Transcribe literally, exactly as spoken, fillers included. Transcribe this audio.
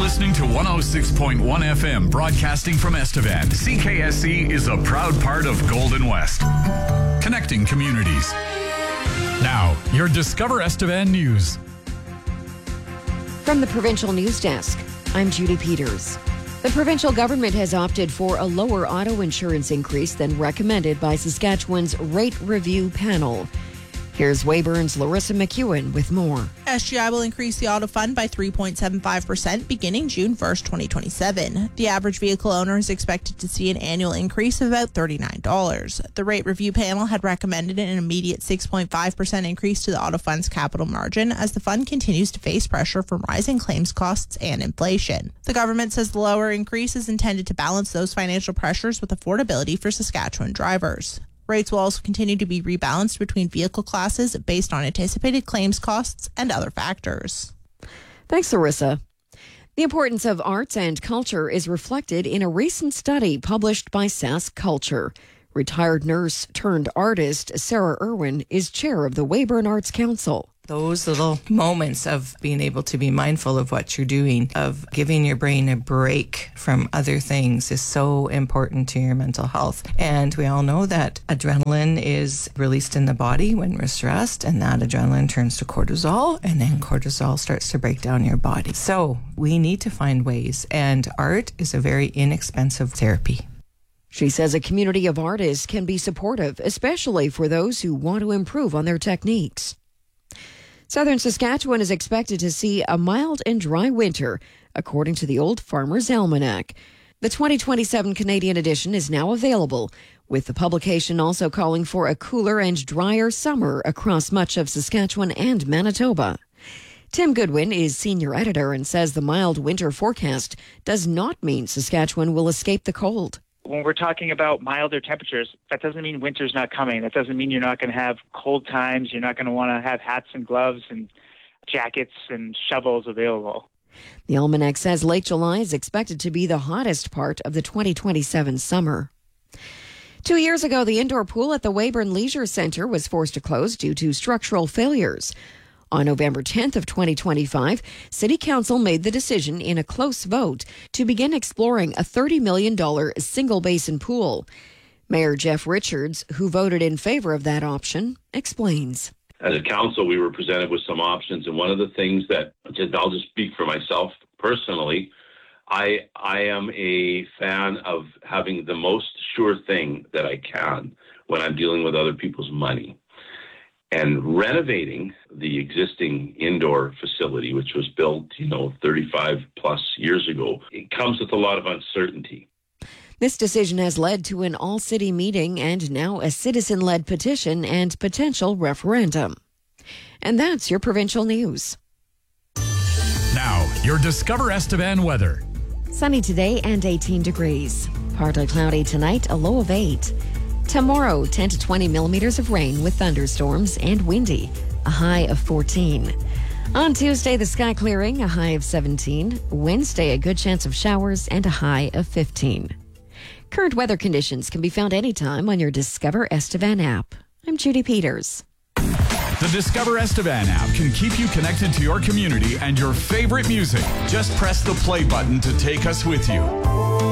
listening to one oh six point one F M, broadcasting from Estevan. C K S C is a proud part of Golden West, connecting communities. Now, your Discover Estevan news. From the Provincial News Desk, I'm Judy Peters. The provincial government has opted for a lower auto insurance increase than recommended by Saskatchewan's Rate Review Panel. Here's Weyburn's Larissa McEwen with more. S G I will increase the auto fund by three point seven five percent beginning June first, twenty twenty-seven. The average vehicle owner is expected to see an annual increase of about thirty-nine dollars. The rate review panel had recommended an immediate six point five percent increase to the auto fund's capital margin as the fund continues to face pressure from rising claims costs and inflation. The government says the lower increase is intended to balance those financial pressures with affordability for Saskatchewan drivers. Rates will also continue to be rebalanced between vehicle classes based on anticipated claims costs and other factors. Thanks, Larissa. The importance of arts and culture is reflected in a recent study published by Sask Culture. Retired nurse turned artist Sarah Irwin is chair of the Weyburn Arts Council. Those little moments of being able to be mindful of what you're doing, of giving your brain a break from other things, is so important to your mental health. And we all know that adrenaline is released in the body when we're stressed, and that adrenaline turns to cortisol, and then cortisol starts to break down your body. So we need to find ways, and art is a very inexpensive therapy. She says a community of artists can be supportive, especially for those who want to improve on their techniques. Southern Saskatchewan is expected to see a mild and dry winter, according to the Old Farmer's Almanac. The twenty twenty-seven Canadian edition is now available, with the publication also calling for a cooler and drier summer across much of Saskatchewan and Manitoba. Tim Goodwin is senior editor and says the mild winter forecast does not mean Saskatchewan will escape the cold. When we're talking about milder temperatures, that doesn't mean winter's not coming. That doesn't mean you're not going to have cold times. You're not going to want to have hats and gloves and jackets and shovels available. The Almanac says late July is expected to be the hottest part of the twenty twenty-seven summer. Two years ago, the indoor pool at the Weyburn Leisure Centre was forced to close due to structural failures. On November tenth of twenty twenty-five, City Council made the decision in a close vote to begin exploring a thirty million dollars single-basin pool. Mayor Jeff Richards, who voted in favor of that option, explains. As a council, we were presented with some options, and one of the things that, I'll just speak for myself personally, I, I am a fan of having the most sure thing that I can when I'm dealing with other people's money. And renovating the existing indoor facility, which was built, you know, thirty-five plus years ago, it comes with a lot of uncertainty. This decision has led to an all-city meeting and now a citizen-led petition and potential referendum. And that's your provincial news. Now, your Discover Estevan weather. Sunny today and eighteen degrees. Partly cloudy tonight, a low of eight. Tomorrow, ten to twenty millimeters of rain with thunderstorms and windy, a high of fourteen. On Tuesday, the sky clearing, a high of seventeen. Wednesday, a good chance of showers and a high of fifteen. Current weather conditions can be found anytime on your Discover Estevan app. I'm Judy Peters. The Discover Estevan app can keep you connected to your community and your favorite music. Just press the play button to take us with you.